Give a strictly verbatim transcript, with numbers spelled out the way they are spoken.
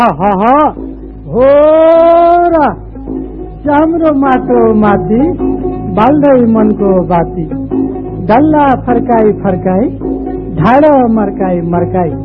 हो र चाम्रो माटो माथि बाल्दै मनको बाती डल्ला फर्काई फर्काई ढाड मर्काई मर्काई